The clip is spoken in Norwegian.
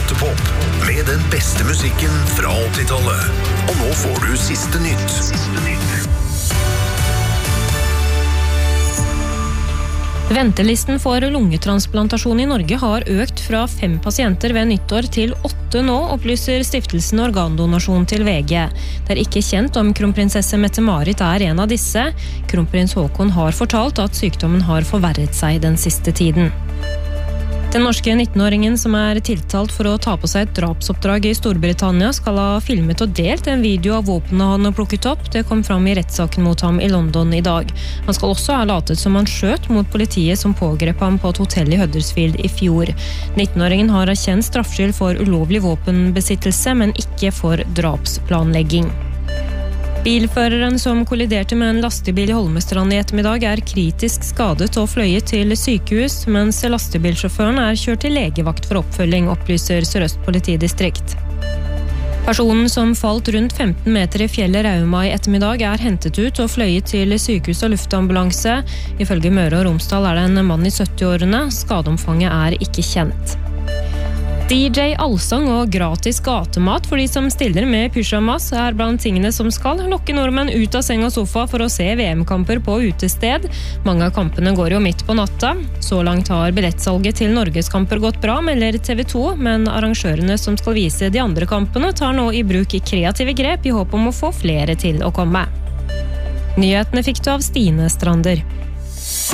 Gåtepop med den beste musikken fra 80-tallet. Og nå får du siste nytt. Ventelisten for lungetransplantasjon i Norge har økt fra 5 pasienter ved nyttår til 8 nå, opplyser Stiftelsen Organdonasjon til VG. Det ikke kjent om kronprinsesse Mette-Marit en av disse. Kronprins Haakon har fortalt at sykdommen har forverret seg den siste tiden. Den norske 19-åringen som tiltalt for å ta på seg et drapsoppdrag i Storbritannia skal ha filmet og delt en video av våpnene han har plukket opp. Det kom fram i rettssaken mot ham i London i dag. Han skal også ha latet som han skjøt mot politiet som pågrep ham på et hotell i Huddersfield i fjor. 19-åringen har erkjent straffskyld for ulovlig våpenbesittelse, men ikke for drapsplanlegging. Bilføreren som kolliderte med en lastebil i Holmestrand i ettermiddag kritisk skadet og fløyet til sykehus, mens lastebilsjåføren kjørt til legevakt for oppfølging, opplyser Sør-Øst politidistrikt. Personen som falt rundt 15 meter i fjellet Rauma i ettermiddag hentet ut og fløyet til sykehus og luftambulanse. Ifølge Møre og Romsdal det en mann i 70-årene. Skadeomfanget ikke kjent. DJ Allsang og gratis gatemat for de som stiller med pyjamas blant tingene som skal lokke nordmenn ut av seng og sofa for å se VM-kamper på utested. Mange av kampene går jo midt på natta. Så langt har billettsalget til Norgeskamper gått bra, melder TV 2, men arrangørene som skal vise de andre kampene tar nå i bruk kreative grep i håp om å få flere til å komme. Nyhetene fikk du av Stine Strander.